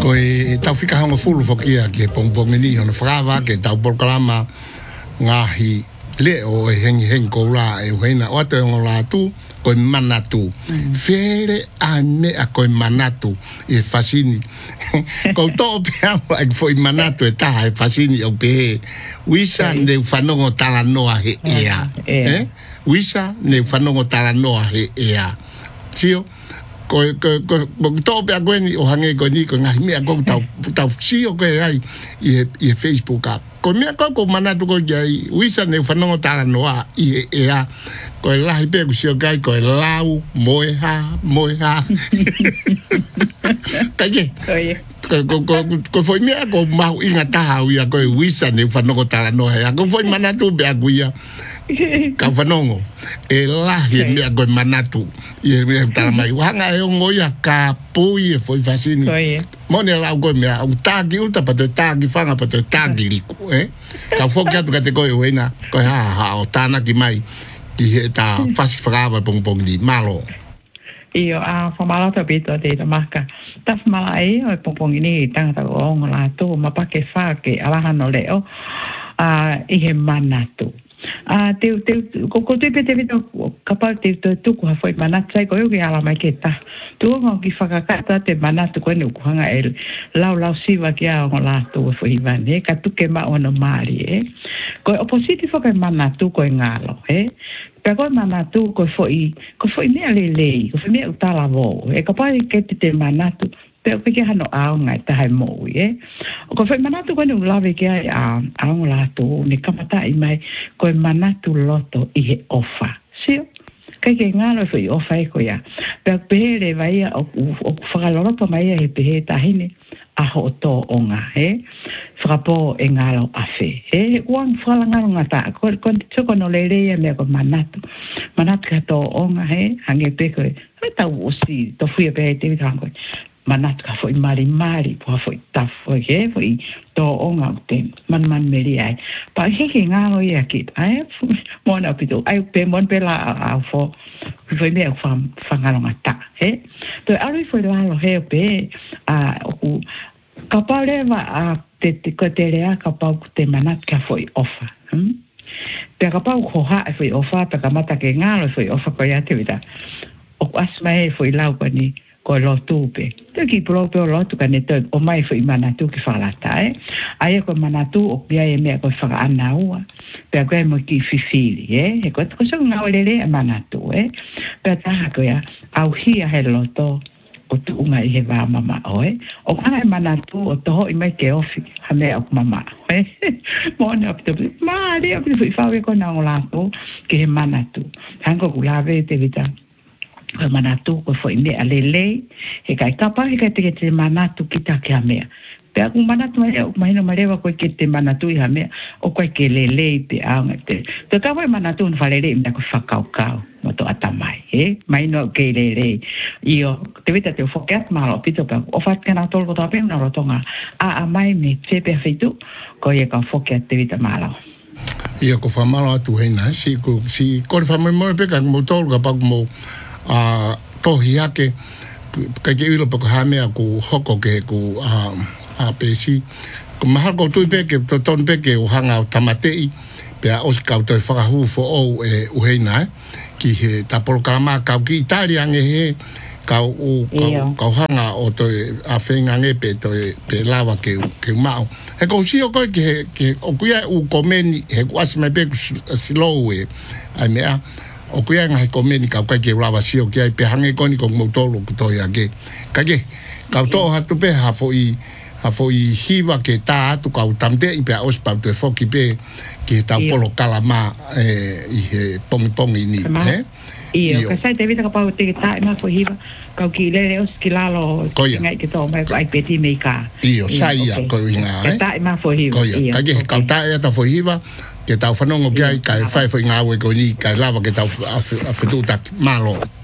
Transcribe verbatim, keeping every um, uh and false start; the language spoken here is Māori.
Koe tau whika hanga fulu whakia ke pongpongi ni hana whakawa ke tau porkalama ngahi le o e hengi hengi ko la e uheina o ate o la tu koe manatu. Fere ane a koe manatu e fasini. Ko to pia ai foi manatu e taha e fasini o pe wisa ne whanongo tala noa he ea. Eh? Wisa ne whanongo tala noa he ea. Tio? Ko ko ko to pe agweni o hange ko ni ko ngai me ko tau tau si o ko ai i i Facebook a ko me ko ko manatu ko jai wisa ne fanongo tala noa i e a ko la hi pe ku si o kai ko lau moeha moeha kaje ko ko ko foi me ko mau inga ta ia ko wisa ne fanongo tala noa ko foi manatu be aguia ka fanongo e la hi me ko manatu e me tala mai wanga e ngoia ka pui e foi fasini mone la ko me au tagi uta pa te tagi fanga pa te tagi liku eh ka foka tu ka te ko e wena ko ha ha o tana ki mai ki he ta fasi frava pong pong di malo io a famala to bito de marca ta famala e o pong pong ni tanga o ngola to ma pa ke fa ke ala hano leo a i he manatu ah te te ko ko te pete vito kapal te te tu ko foi manat sai ko yo ke ala mai keta tu ngo ki fakakata te manat ko ne ko hanga el lau lau siva ki a ngo la tu foi vane ka tu ke ma ono mari e ko opposite fo ke manat ko ngalo e pe ko manat ko foi ko foi ne le le ko foi ne utala vo e ka pa ke te manat pero que hano a nga ta hai mo e ko fe manatu ko no lave ke a a un lato ni kamata i mai ko manatu loto i he ofa si ke ke nga no fe ofa ko ya pero pere vai o o fa lo pa mai e pe ta hine a ho to onga e frapo e nga lo a fe e wan fa la nga nga ta ko ko ko no le le me ko manatu manatu ka to onga he hange pe ko ta o si to fui pe te vitango manat ka foi mari mari po foi ta foi he foi to onga te man man meri ai pa he ke nga lo ya ki ai mo na pito ai pe mon pe la a fo foi me fam fanga nga ta he to ari foi la lo he pe a ku kapale va a te te ko te rea kapau te manat ka foi ofa hm pe kapau ko ha foi ofa pe kamata ke nga lo foi ofa ko ya te vida o asma e foi la ko ni ko lo tupe te ki proprio lo tu kan te o mai foi manatu ki fala tai ai ko manatu o pia e me ko fa ana ua pe ko mo ki fifili eh e ko ko so nga olele manatu eh pe ta ko ya au hia he lo to o tu nga i he va mama oi o kana manatu o to i mai ke ofi ha me o mama eh mo na pto ma ri o fi fa ko na ola to ke manatu tango kulave te vita ko manatu ko foi me alele e kai kapa e kai te te manatu kita ke mea pe aku manatu mai o mai no mareva ko ke te manatu i mea o ko ke lele pe anga te te ka vai manatu no falele me ko fakau kau mo to atamai e mai no ke lele io te vita te fokat malo pito pe o fat kana tol ko ta pe no rotonga a a mai me te perfeito ko e ka fokat te vita malo io ko fa malo atu hena si ko si ko fa mo pe ka mo tol ka pa mo a tohi ake ka ke ilo pa ka mea ku hoko ke ku a a pesi ko maha ko tu pe ke to ton pe ke o hanga o tamatei pe a os ka to fa hu fo o e u heina ki he ta por kama ka ki Italia nge he ka u ka hanga o to a fenga nge pe to pe lava ke ke mau e ko si o ko ke ke o kuia u komeni he ku asme pe slow e ai mea o kuia ngai komeni ka ka ke lava si o ke pe hange ko ni ko motolo to ya ke ka ke ka to ha tu pe ha fo i ha fo i hiva ke ta tu ka utamte i pe os pa tu fo ki pe ke ta polo kalama e i he pong pong ni eh io ka sai te vita ka pa te ta ma fo hiva ka ki le os ki la lo ngai ke to mai ai pe ti me ka io sai ya ko ina eh ta ma fo hiva ka ke ka ta e ta fo hiva ke tau whanongo kia i kai whai whai ngāwe ko ni kai lava ke tau a whetu tak malo.